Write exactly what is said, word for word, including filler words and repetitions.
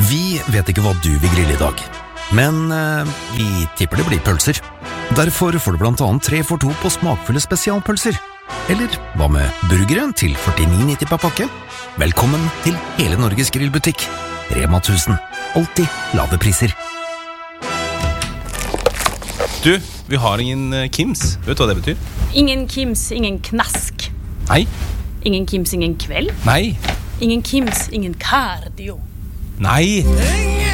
Vi vet ikke hva du vil grille i dag, men eh, vi tipper det blir pølser. Derfor får du blant annet tre for to på smakfulle spesialpølser. Eller hva med burgere til førtini nitti per pakke? Velkommen til hele Norges grillbutikk. Rema tusen. Alltid lave priser. Du, vi har ingen uh, Kims. Vet du hva det betyr? Ingen Kims, ingen knask. Nei. Ingen Kims, ingen kveld. Nei. Ingen Kims, ingen cardio. Nei.